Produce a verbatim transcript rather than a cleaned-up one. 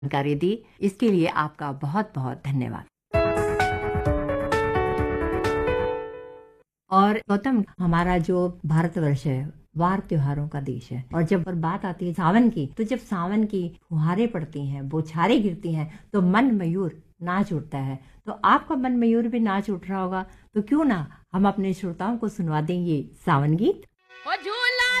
जानकारी दी, इसके लिए आपका बहुत बहुत धन्यवाद। और गौतम, हमारा जो भारतवर्ष है वार त्योहारों का देश है, और जब बात आती है सावन की, तो जब सावन की फुहारें पड़ती हैं, बौछारें गिरती हैं, तो मन मयूर नाच उठता है। तो आपका मन मयूर भी नाच उठ रहा होगा, तो क्यों ना हम अपने श्रोताओं को सुनवा दें ये सावन गीत।